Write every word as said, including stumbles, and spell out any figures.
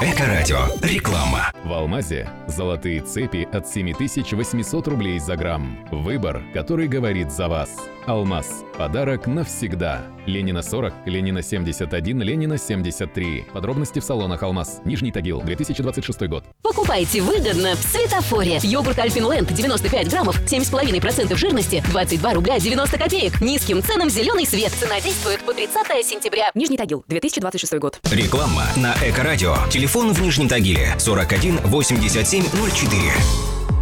Эко-радио. Реклама. В Алмазе золотые цепи от семь тысяч восемьсот рублей за грамм. Выбор, который говорит за вас. Алмаз. Подарок навсегда. Ленина сорок, Ленина семьдесят один, Ленина семьдесят три. Подробности в салонах Алмаз. Нижний Тагил, две тысячи двадцать шестой год. Покупайте выгодно в Светофоре. Йогурт Альпинленд девяносто пять граммов, семь с половиной процентов жирности, двадцать два рубля девяносто копеек. Низким ценам зеленый свет. Цена действует по тридцатое сентября. Нижний Тагил, две тысячи двадцать шестой год. Реклама на Эко-радио. Телефон в Нижнем Тагиле сорок один восемьдесят семь ноль четыре.